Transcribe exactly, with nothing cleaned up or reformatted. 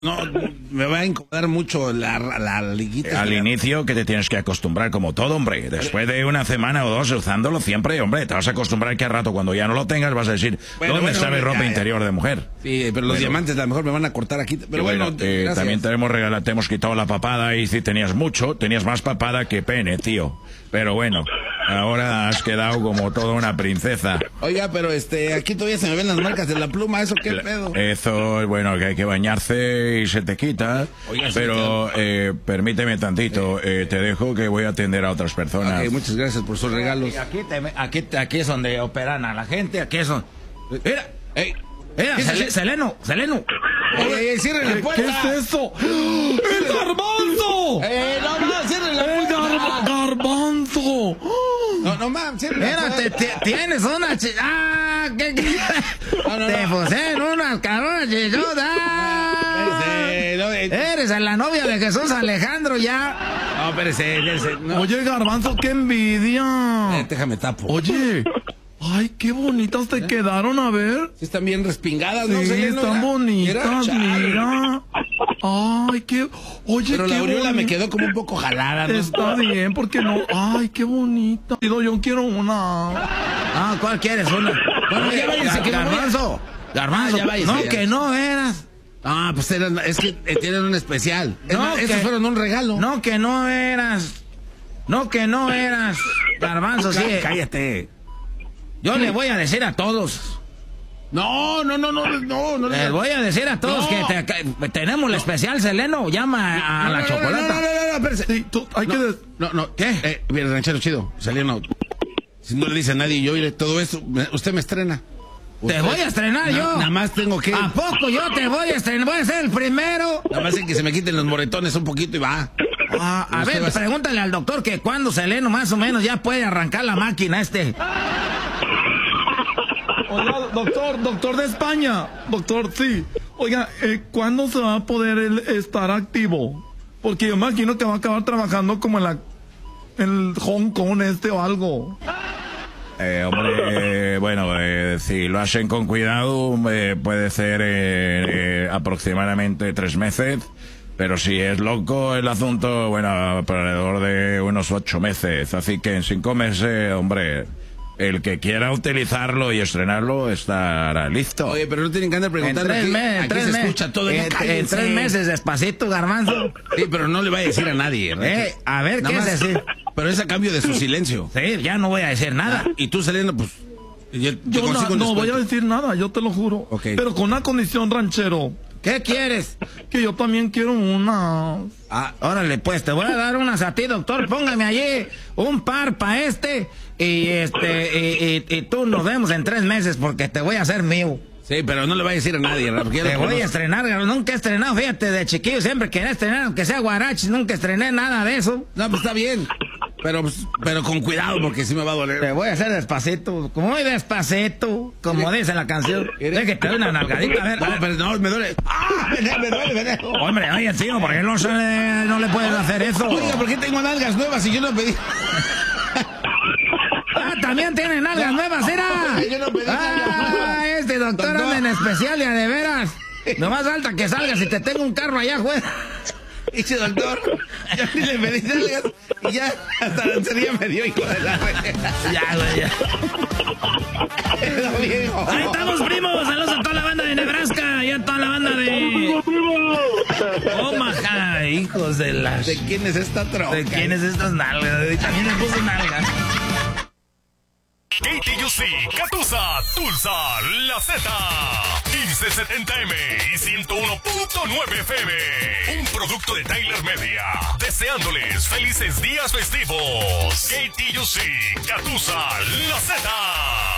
No, me va a incomodar mucho la, la liguita. Al inicio que te tienes que acostumbrar como todo, hombre. Después de una semana o dos usándolo siempre, hombre, te vas a acostumbrar que a rato cuando ya no lo tengas vas a decir, bueno, ¿dónde bueno, está mi ya, ropa ya. interior de mujer? Sí, pero los bueno, diamantes a lo mejor me van a cortar aquí. Pero bueno, bueno eh, también te hemos regalado, te hemos quitado la papada y si tenías mucho, tenías más papada que pene, tío. Pero bueno, ahora has quedado como toda una princesa. Oiga, pero este, aquí todavía se me ven las marcas de la pluma, ¿eso qué pedo? Eso, bueno, que hay que bañarse y se te quita. Oiga, pero eh, permíteme tantito, eh, te dejo que voy a atender a otras personas. Ok, muchas gracias por sus regalos. Aquí, te, aquí, aquí es donde operan a la gente, aquí es donde... Mira, Ey, mira, ¿qué es Sel- eso? Seleno, Seleno. ¡Ey, ey, cierren la ¿Qué puerta! es eso? ¡El garbanzo! ¡Eh, no más, cierren la ¡El puerta! gar- garbanzo! No, no más, cierren la Mira, puerta. te, te- tienes una chi... ¡Ah! ¿Qué, qué? No, no, Te no. pusieron unas cabronas chichotas. Espérese, no, eh, Eres la novia de Jesús Alejandro ya. no, espérese, espérese. No. Oye, garbanzo, qué envidia. Eh, déjame tapo. Oye, ay, qué bonitas te quedaron, a ver. Sí, están bien respingadas, ¿no? Sí, Seleno? están Mira, bonitas, chale. mira. Ay, qué... Oye, Pero qué la aureola me boni- quedó como un poco jalada, ¿no? Está bien, porque no... Ay, qué bonita. Digo, yo quiero una... Ah, ¿cuál quieres? Una. Bueno, ya váyase, que me voy a- Garbanzo. Garbanzo. Ah, ya váyase, no, ya. que no eras. Ah, pues eran, es que eh, tienen un especial. Es No, más, que- estos fueron un regalo. No, que no eras. No, que no eras. Garbanzo, sí. Cállate. Yo le voy a decir a todos. No, no, no, no, no, no. Les voy a decir a todos No. que, te- que tenemos el especial, Seleno. Llama a, a No, la no, chocolata. No, no, no, no, no, espérese. Sí, tú, hay No, que... des- no, no, ¿qué? Eh, mira, ranchero chido, Seleno. Si no le dice a nadie, yo iré todo esto, me- usted me estrena. Te Usted- voy a estrenar Na- yo. Nada más tengo que. ¿A poco yo te voy a estrenar? Voy a ser el primero. Nada más es que se me quiten los moretones un poquito y va. Ah, a Usted ver, va a- pregúntale al doctor que cuando Seleno más o menos ya puede arrancar la máquina este. Oiga, doctor, doctor de España. Doctor, sí. Oiga, eh, ¿cuándo se va a poder él estar activo? Porque yo imagino que va a acabar trabajando como en la... En el Hong Kong este o algo. Eh, hombre, eh, bueno, eh, si lo hacen con cuidado, eh, puede ser eh, eh, aproximadamente tres meses. Pero si es loco el asunto, bueno, alrededor de unos ocho meses. Así que en cinco meses, hombre, el que quiera utilizarlo y estrenarlo estará listo. Oye, pero no tienen que andar En preguntando. tres aquí, meses, aquí tres se meses. escucha todo. En, Ya en cállense. tres meses, despacito, Garbanzo. Sí, pero no le vaya a decir a nadie. ranchero. Eh, a ver, Nada ¿qué es más- decir? Pero es a cambio de su silencio. Sí, ya no voy a decir nada. Y tú, Seleno, pues. Yo, yo Yo na- consigo un no voy a descuento. decir nada, yo te lo juro. Ok. Pero con una condición, ranchero. ¿Qué quieres? Que yo también quiero una... Ah, órale, pues te voy a dar unas a ti, doctor. Póngame allí un par para este. Y este, y, y- y tú nos vemos en tres meses porque te voy a hacer mío. Sí, pero no le vaya a decir a nadie. ¿verdad? Porque ya Te lo voy a conozco. estrenar, nunca he estrenado, fíjate, de chiquillo siempre quería estrenar, aunque sea guarachi, nunca estrené nada de eso. No, pues está bien. Pero, pues, pero con cuidado, porque sí me va a Te doler. voy a hacer despacito, muy despacito, como dice la canción. Es que te doy una nalgadita, a ver. No, pero no, me duele. ¡Ah! Me, me duele, me duele. Hombre, oye, tío, ¿por qué no, se le, no le puedes hacer eso? Oiga, ¿por qué tengo nalgas nuevas y yo no pedí? Ah, también tiene nalgas nuevas, era. Yo no pedí nalgas Ah, nuevas. este doctor Doctor. anda en especial y a de veras. No más falta que salgas y te tengo un carro allá, güey. Dice doctor, ya ni le pedí nalgas y ya hasta la lancería me dio, hijo de la re- Ya, güey, ya. Pero, viejo. Ahí estamos, primos. Saludos a toda la banda de Nebraska y a toda la banda de Omaha, hijos de las... ¿De quién es esta troca? ¿De quién es estas nalgas? También le puso nalgas. K T U C, Catusa, Tulsa, La Z, quince setenta M y ciento uno punto nueve F M. Un producto de Tyler Media. Deseándoles felices días festivos. K T U C, Catusa, La Z.